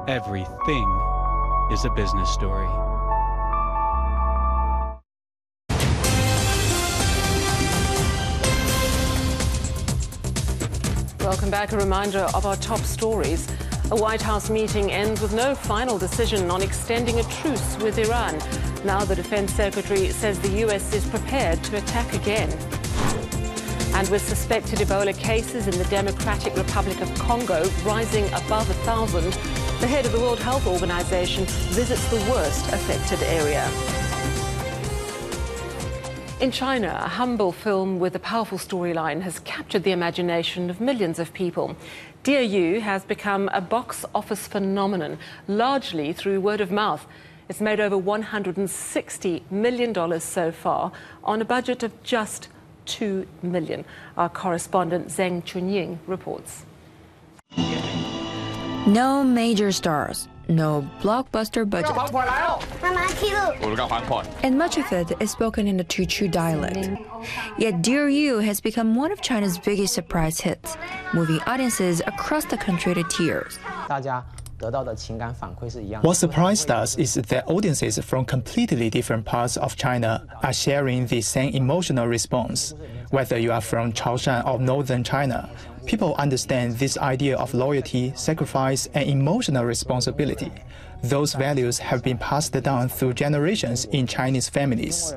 Everything is a business story. Welcome back. A reminder of our top stories. A White House meeting ends with no final decision on extending a truce with Iran. Now the Defense Secretary says the U.S. is prepared to attack again. And with suspected Ebola cases in the Democratic Republic of Congo rising above 1,000, the head of the World Health Organization visits the worst affected area. In China, a humble film with a powerful storyline has captured the imagination of millions of people. Dear You has become a box office phenomenon, largely through word of mouth. It's made over $160 million so far on a budget of just $2 million. Our correspondent Zheng Chunying reports. No major stars, no blockbuster budget. And much of it is spoken in the Teochew dialect. Yet Dear You has become one of China's biggest surprise hits, moving audiences across the country to tears. What surprised us is that audiences from completely different parts of China are sharing the same emotional response. Whether you are from Chaoshan or northern China, people understand this idea of loyalty, sacrifice, and emotional responsibility. Those values have been passed down through generations in Chinese families.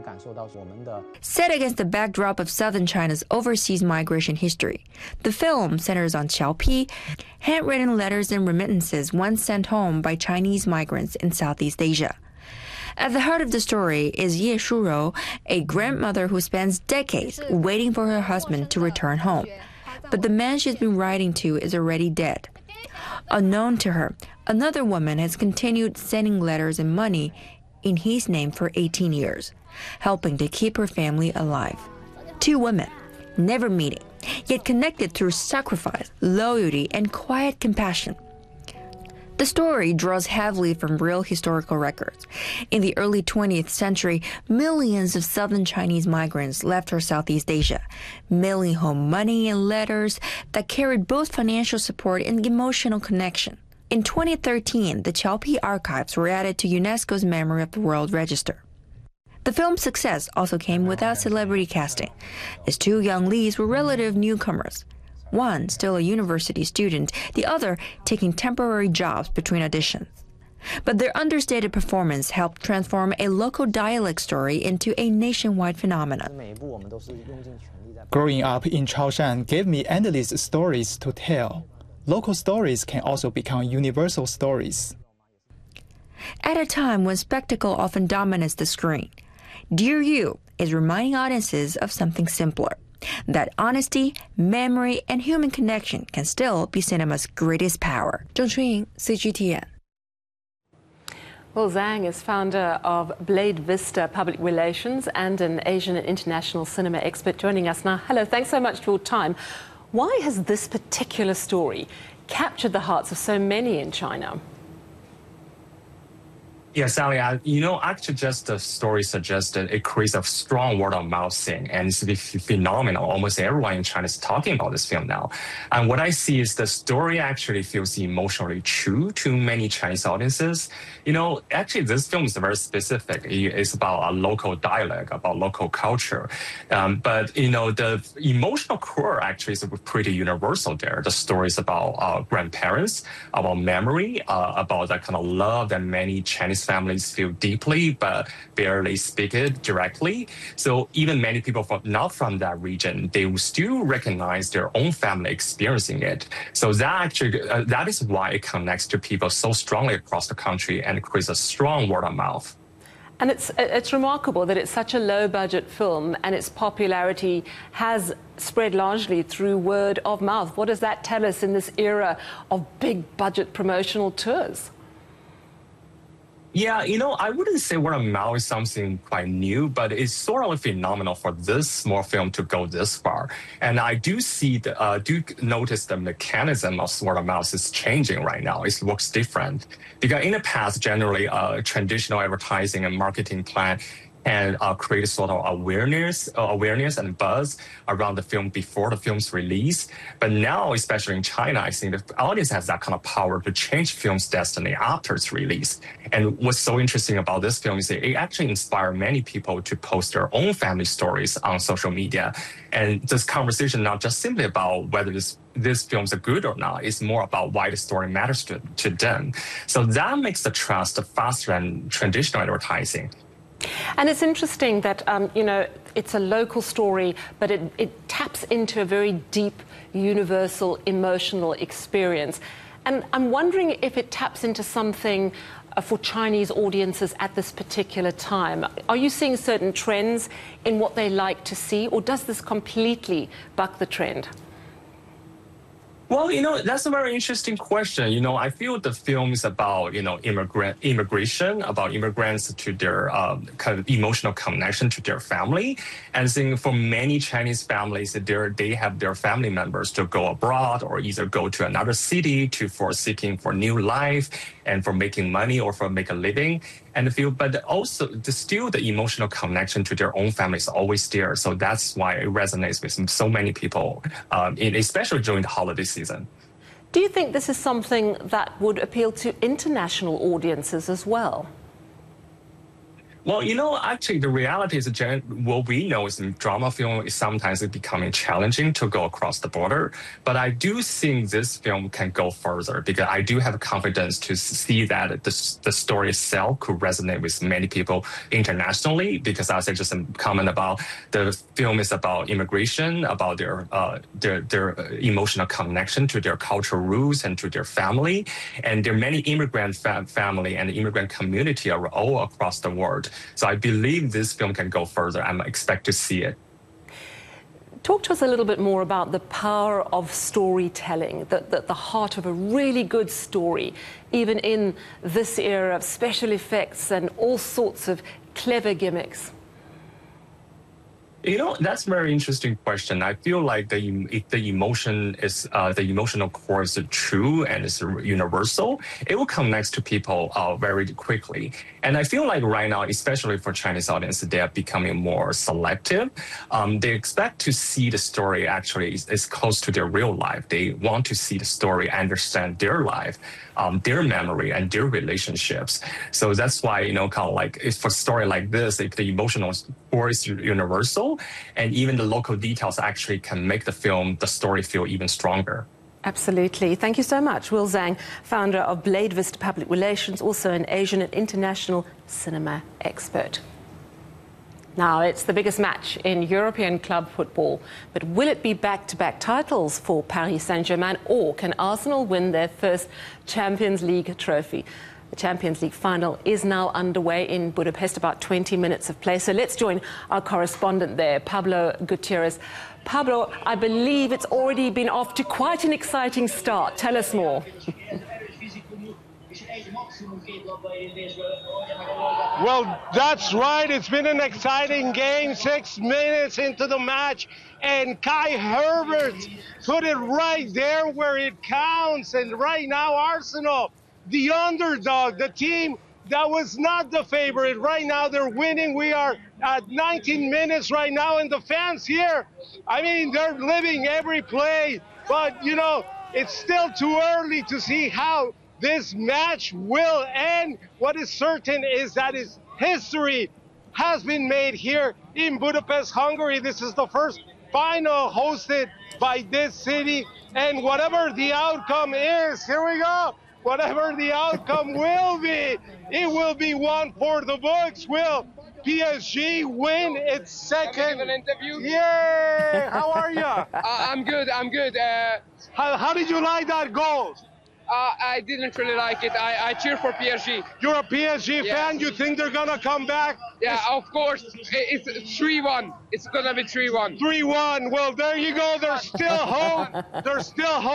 Set against the backdrop of southern China's overseas migration history, the film centers on Qiaopi, handwritten letters and remittances once sent home by Chinese migrants in Southeast Asia. At the heart of the story is Ye Shurou, a grandmother who spends decades waiting for her husband to return home. But the man she's been writing to is already dead. Unknown to her, another woman has continued sending letters and money in his name for 18 years, helping to keep her family alive. Two women, never meeting, yet connected through sacrifice, loyalty, and quiet compassion. The story draws heavily from real historical records. In the early 20th century, millions of southern Chinese migrants left for Southeast Asia, mailing home money and letters that carried both financial support and emotional connection. In 2013, the Qiaopi archives were added to UNESCO's Memory of the World Register. The film's success also came without celebrity casting, as two young leads were relative newcomers. One still a university student, the other taking temporary jobs between auditions. But their understated performance helped transform a local dialect story into a nationwide phenomenon. Growing up in Chaoshan gave me endless stories to tell. Local stories can also become universal stories. At a time when spectacle often dominates the screen, Dear You is reminding audiences of something simpler. That honesty, memory, and human connection can still be cinema's greatest power. Zheng Chunying, CGTN. Well, Zhang is founder of Blade Vista Public Relations and an Asian and international cinema expert joining us now. Hello, thanks so much for your time. Why has this particular story captured the hearts of so many in China? Yeah, Sally, actually just the story suggested it creates a strong word of mouth thing, and it's phenomenal. Almost everyone in China is talking about this film now. And what I see is the story actually feels emotionally true to many Chinese audiences. Actually this film is very specific. It's about a local dialect, about local culture. But the emotional core actually is pretty universal there. The story is about grandparents, about memory, about that kind of love that many Chinese families feel deeply but barely speak it directly. So even many people not from that region, they will still recognize their own family experiencing it. So that is why it connects to people so strongly across the country and creates a strong word of mouth. And it's remarkable that it's such a low-budget film and its popularity has spread largely through word of mouth. What does that tell us in this era of big-budget promotional tours? Yeah, I wouldn't say word of mouth is something quite new, but it's sort of phenomenal for this small film to go this far. And I do notice the mechanism of word of mouth is changing right now. It looks different. Because in the past, generally, traditional advertising and marketing plan and create sort of awareness and buzz around the film before the film's release. But now, especially in China, I think the audience has that kind of power to change film's destiny after its release. And what's so interesting about this film is that it actually inspired many people to post their own family stories on social media. And this conversation not just simply about whether this films are good or not. It's more about why the story matters to them. So that makes the trust faster than traditional advertising. And it's interesting that, it's a local story, but it taps into a very deep, universal, emotional experience. And I'm wondering if it taps into something for Chinese audiences at this particular time. Are you seeing certain trends in what they like to see, or does this completely buck the trend? Well, that's a very interesting question. I feel the film is about, immigration, about immigrants to their kind of emotional connection to their family. And I think for many Chinese families, they have their family members to go abroad or either go to another city for seeking for new life and for making money or for make a living. And but also still the emotional connection to their own family is always there. So that's why it resonates with so many people, especially during the holiday season. Do you think this is something that would appeal to international audiences as well? Well, actually, the reality is what we know is drama film is sometimes becoming challenging to go across the border. But I do think this film can go further because I do have confidence to see that the story itself could resonate with many people internationally. Because as I just comment about, the film is about immigration, about their emotional connection to their cultural roots and to their family. And there are many immigrant family and immigrant community are all across the world. So I believe this film can go further. I expect to see it. Talk to us a little bit more about the power of storytelling, the heart of a really good story, even in this era of special effects and all sorts of clever gimmicks. That's a very interesting question. I feel like if the emotion is the emotional core is true and is universal, it will connect to people very quickly. And I feel like right now, especially for Chinese audience, they are becoming more selective. They expect to see the story actually is close to their real life. They want to see the story, understand their life, their memory, and their relationships. So that's why, kind of like if for a story like this, if the emotional core is universal, and even the local details actually can make the story feel even stronger. Absolutely. Thank you so much, Will Zhang, founder of Blade Vista Public Relations, also an Asian and international cinema expert. Now, it's the biggest match in European club football, but will it be back-to-back titles for Paris Saint-Germain, or can Arsenal win their first Champions League trophy? The Champions League final is now underway in Budapest, about 20 minutes of play. So let's join our correspondent there, Pablo Gutierrez. Pablo, I believe it's already been off to quite an exciting start. Tell us more. Well, that's right. It's been an exciting game, 6 minutes into the match, and Kai Havertz put it right there where it counts. And right now, Arsenal, the underdog, the team that was not the favorite, right now they're winning. We are at 19 minutes right now, and the fans here, I mean, they're living every play. But, it's still too early to see how this match will end. What is certain is that history has been made here in Budapest, Hungary. This is the first final hosted by this city. And whatever the outcome is, here we go. Whatever the outcome will be, it will be one for the books. Will PSG win its second? An interview? Yeah. How are you? I'm good. How did you like that goal? I didn't really like it. I cheer for PSG. You're a PSG fan? You think they're going to come back? Yeah, of course. It's 3-1. It's going to be 3-1. 3-1. Well, there you go. There's still hope. There's still hope.